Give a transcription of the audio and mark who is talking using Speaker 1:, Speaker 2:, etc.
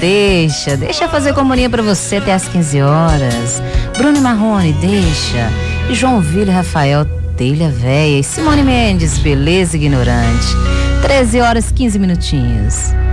Speaker 1: deixa fazer companhia pra você até às 15 horas. Bruno e Marrone, deixa. E João Vila e Rafael, Telha Véia. E Simone Mendes, Beleza Ignorante. 13 horas 15 minutinhos.